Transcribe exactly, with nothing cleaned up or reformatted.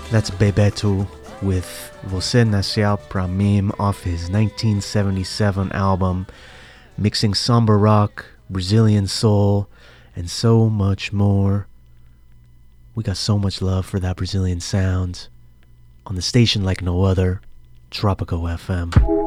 That's Bebeto with Você Nasceu Pra Mim off his nineteen seventy-seven album, mixing samba rock, Brazilian soul, and so much more. We got so much love for that Brazilian sound on the station like no other, Tropico F M.